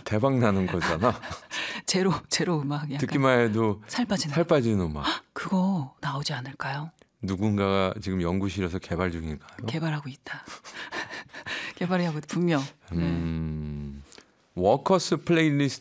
대박 나는 거잖아. 제로 음악 약간 듣기만 해도 살 빠지는 살 빠지는 음악. 그거 나오지 않을까요? 누군가가 지금 연구실에서 개발 중인가요? 개발하고 있다. 개발하고 분명. 네. 워커스 플레이리스트